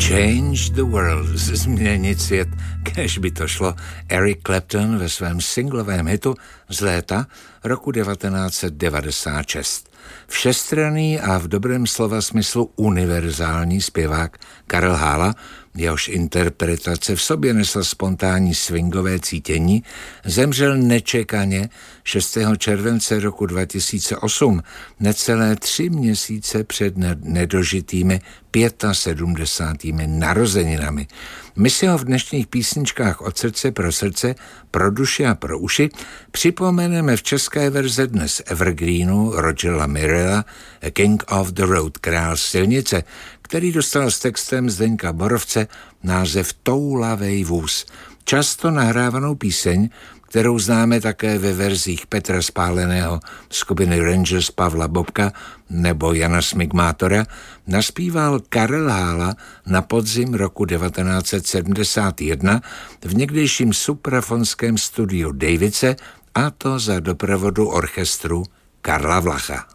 Change the world, změnit svět, kéž by to šlo. Eric Clapton ve svém singlovém hitu z léta roku 1996. Všestranný a v dobrém slova smyslu univerzální zpěvák Karel Hála, jehož interpretace v sobě nesla spontánní swingové cítění, zemřel nečekaně 6. července roku 2008, necelé 3 měsíce před nedožitými 75. narozeninami. My si ho v dnešních písničkách Od srdce pro srdce, pro duši a pro uši připomeneme v české verze dnes evergreenu Rogera Mirela King of the Road, král silnice, který dostal s textem Zdeňka Borovce název Toulavej vůz. Často nahrávanou píseň, kterou známe také ve verzích Petra Spáleného, skupiny Rangers Pavla Bobka nebo Jana Smigmátora, naspíval Karel Hála na podzim roku 1971 v někdejším suprafonském studiu Davice, a to za doprovodu orchestru Karla Vlacha.